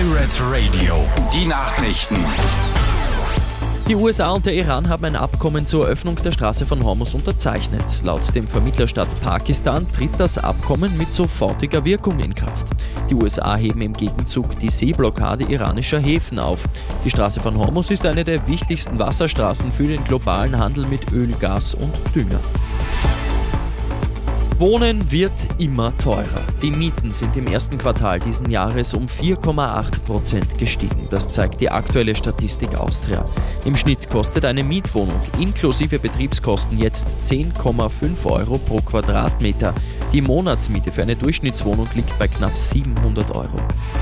Pirate Radio, die Nachrichten. Die USA und der Iran haben ein Abkommen zur Öffnung der Straße von Hormuz unterzeichnet. Laut dem Vermittlerstaat Pakistan tritt das Abkommen mit sofortiger Wirkung in Kraft. Die USA heben im Gegenzug die Seeblockade iranischer Häfen auf. Die Straße von Hormuz ist eine der wichtigsten Wasserstraßen für den globalen Handel mit Öl, Gas und Dünger. Wohnen wird immer teurer. Die Mieten sind im ersten Quartal diesen Jahres um 4,8% gestiegen. Das zeigt die aktuelle Statistik Austria. Im Schnitt kostet eine Mietwohnung inklusive Betriebskosten jetzt 10,5 Euro pro Quadratmeter. Die Monatsmiete für eine Durchschnittswohnung liegt bei knapp 700 Euro.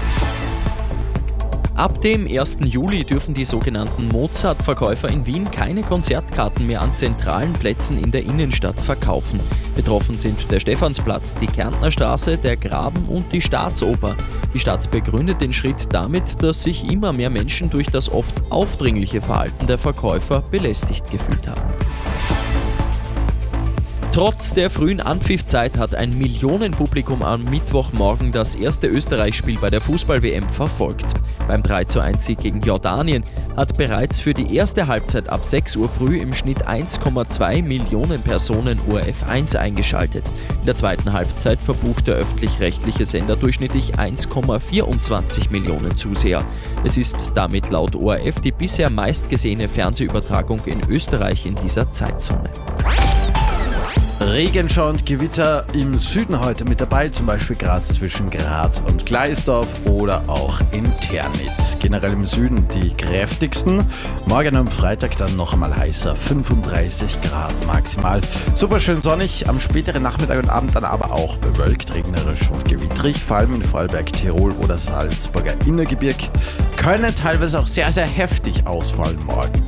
Ab dem 1. Juli dürfen die sogenannten Mozart-Verkäufer in Wien keine Konzertkarten mehr an zentralen Plätzen in der Innenstadt verkaufen. Betroffen sind der Stephansplatz, die Kärntnerstraße, der Graben und die Staatsoper. Die Stadt begründet den Schritt damit, dass sich immer mehr Menschen durch das oft aufdringliche Verhalten der Verkäufer belästigt gefühlt haben. Trotz der frühen Anpfiffzeit hat ein Millionenpublikum am Mittwochmorgen das erste Österreich-Spiel bei der Fußball-WM verfolgt. Beim 3:1-Sieg gegen Jordanien hat bereits für die erste Halbzeit ab 6 Uhr früh im Schnitt 1,2 Millionen Personen ORF 1 eingeschaltet. In der zweiten Halbzeit verbucht der öffentlich-rechtliche Sender durchschnittlich 1,24 Millionen Zuseher. Es ist damit laut ORF die bisher meistgesehene Fernsehübertragung in Österreich in dieser Zeitzone. Regenschauer und Gewitter im Süden heute mit dabei, zum Beispiel Graz zwischen Graz und Gleisdorf oder auch in Ternitz. Generell im Süden die kräftigsten. Morgen am Freitag dann noch einmal heißer, 35 Grad maximal. Super schön sonnig, am späteren Nachmittag und Abend dann aber auch bewölkt, regnerisch und gewitterig. Vor allem in Vorarlberg, Tirol oder Salzburger Innergebirg können teilweise auch sehr, sehr heftig ausfallen morgen.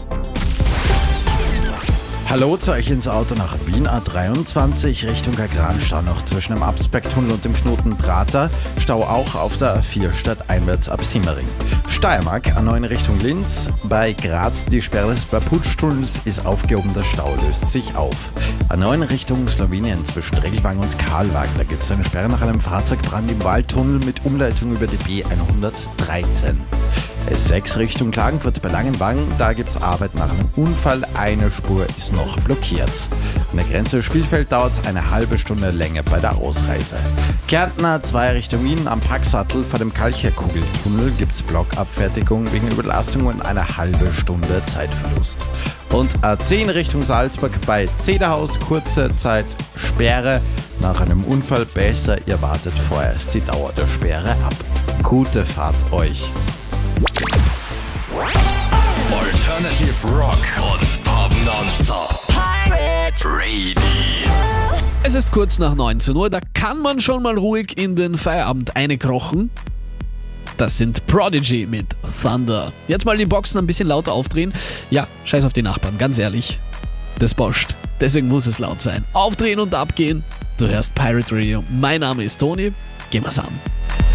Hallo zu euch ins Auto nach Wien A23 Richtung Agranstau noch zwischen dem Absbergtunnel und dem Knoten Prater. Stau auch auf der A4 stadteinwärts ab Simmering. Steiermark A9 Richtung Linz. Bei Graz die Sperre des Baputschtunnels ist aufgehoben, der Stau löst sich auf. A9 Richtung Slowenien zwischen Regelwang und Karlwagen. Da gibt es eine Sperre nach einem Fahrzeugbrand im Waldtunnel mit Umleitung über die B113. S6 Richtung Klagenfurt bei Langenwang, da gibt's Arbeit nach einem Unfall, eine Spur ist noch blockiert. An der Grenze Spielfeld dauert es eine halbe Stunde länger bei der Ausreise. Kärntner 2 Richtung Wien am Packsattel vor dem Kalcherkugeltunnel gibt's Blockabfertigung wegen Überlastung und eine halbe Stunde Zeitverlust. Und A10 Richtung Salzburg bei Zederhaus kurze Zeit Sperre. Nach einem Unfall besser, ihr wartet vorerst die Dauer der Sperre ab. Gute Fahrt euch! Alternative Rock und Pop Nonstop. Pirate Radio. Es ist kurz nach 19 Uhr, da kann man schon mal ruhig in den Feierabend einkrochen. Das sind Prodigy mit Thunder. Jetzt mal die Boxen ein bisschen lauter aufdrehen. Ja, scheiß auf die Nachbarn, ganz ehrlich. Das boscht. Deswegen muss es laut sein. Aufdrehen und abgehen. Du hörst Pirate Radio. Mein Name ist Toni. Gehen wir's an.